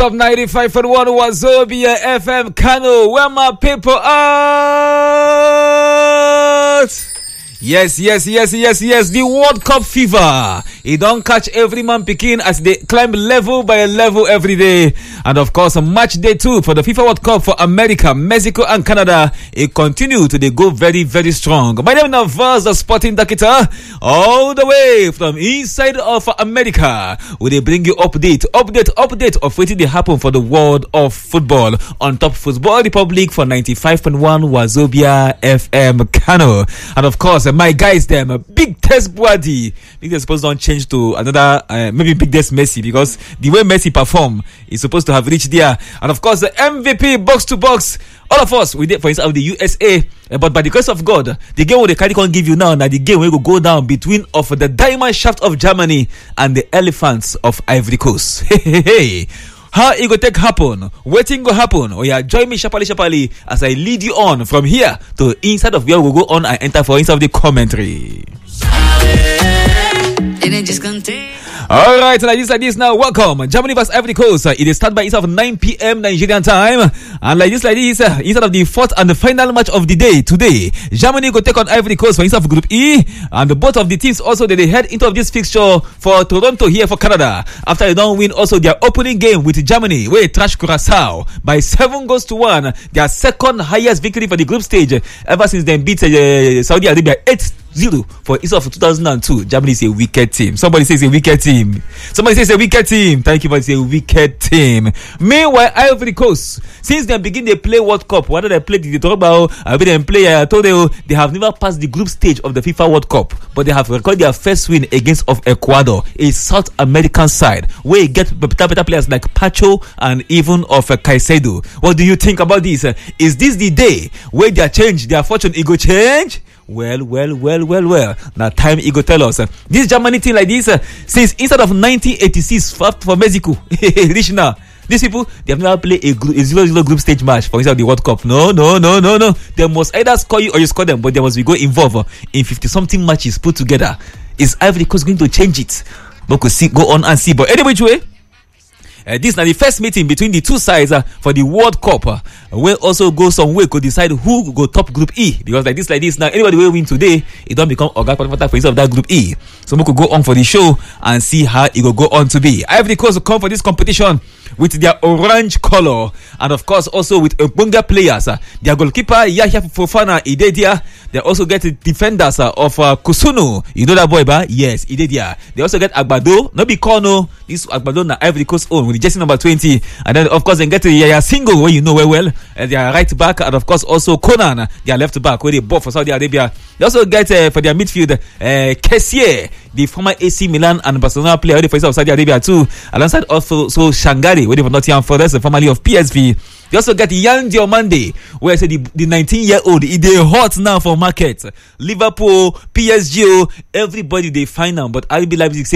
Top 95.1 Wazobia FM Kano, where my people are. Yes. The World Cup fever. It don't catch every man picking as they climb level by level every day. And of course, match day 2 for the FIFA World Cup for America, Mexico, and Canada. It continue to they go very, very strong. My name is Navaz, the Sporting Dakita, all the way from inside of America. Will they bring you update of what they happen for the world of football on Top Football Republic for 95.1 Wazobia FM Kano. And of course, my guys, them Big Test Bwadi. Big Test supposed don't change to another, maybe Big Test Messi, because the way Messi perform is supposed to have reached there. And of course, the MVP box to box. All of us, we did for instance of the USA, but by the grace of God, the game where the carry can give you now the game where we go down between of the diamond shaft of Germany and the elephants of Ivory Coast. Hey. How it go take happen? Waiting go happen? Oh yeah, join me sharply as I lead you on from here to inside of where we go on and enter for inside of the commentary. Alright, like this now, welcome. Germany vs Ivory Coast. It is start by inside of 9 p.m. Nigerian time. And like this, inside of the fourth and the final match of the day today, Germany go take on Ivory Coast for inside of Group E. And both of the teams also they head into this fixture for Toronto here for Canada. After they don't win also their opening game with Germany, where they trash Curacao by 7-1. Their second highest victory for the group stage ever since they beat Saudi Arabia 8-0 for East of 2002. Germany is a wicked team. Somebody says a wicked team. Thank you for saying a wicked team. Meanwhile, Ivory Coast, since they begin they play World Cup, whether they play the Drogba, I told you they have never passed the group stage of the FIFA World Cup, but they have recorded their first win against of Ecuador, a South American side where you get better players like Pacho and even of Caicedo. What do you think about this? Is this the day where they change their fortune? It go change? Well. Now time it go tell us. This Germany team like this, since instead of 1986 for Mexico, reach now. These people, they have never played a 0-0 group stage match for instance of the World Cup. No. They must either score you or you score them, but they must be go involved in 50-something matches put together. Is Ivory Coast going to change it? But we'll see, go on and see. But anyway, this is the first meeting between the two sides for the World Cup. Where also go some way could decide who go top Group E, because like this now anybody will win today, it don't become Oga Qualifier for instance of that Group E. So we could go on for the show and see how it will go on to be. Ivory Coast will come for this competition with their orange color, and of course also with Bunga players. Their goalkeeper Yahya Fofana Idedia. They also get the defenders of Kusunu. You know that boy, ba? Yes, Idedia. They also get Agbado. No be Kono. This Agbado na Ivory Coast own with the jersey number 20. And then of course they get Yaya Singo, where you know well. Their right back, and of course also Conan, their left back, where they bought for Saudi Arabia. They also get for their midfield Kessier, the former AC Milan and Barcelona player, where they for Saudi Arabia too. Alongside also Shangari, where they for Nottingham Forest, formerly of PSV. They also get Yan Diomande, where I say the 19-year-old, they hot now for market. Liverpool, PSG, everybody they find out, but RB Leipzig say